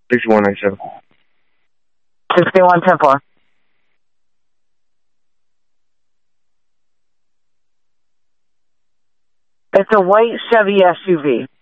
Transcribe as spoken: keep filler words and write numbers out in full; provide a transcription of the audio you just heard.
sixty-one ninety-seven. sixty-one ten four. It's a white Chevy S U V.